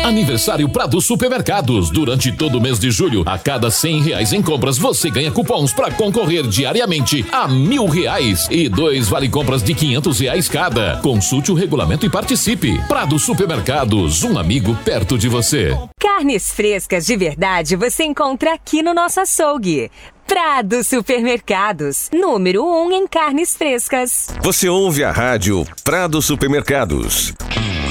Aniversário Prado Supermercados. Durante todo o mês de julho, a cada R$100 em compras, você ganha cupons para concorrer diariamente a R$1.000 e 2 vale compras de R$500 cada. Consulte o regulamento e participe. Prado Supermercados, um amigo perto de você. Carnes frescas de verdade você encontra aqui no nosso açougue. Prado Supermercados, número 1 em carnes frescas. Você ouve a rádio Prado Supermercados.